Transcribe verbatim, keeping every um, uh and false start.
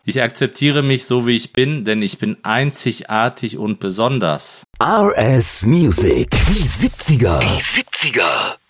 Ich akzeptiere mich so, wie ich bin, denn ich bin einzigartig und besonders. R S Music. Die siebziger. Die siebziger.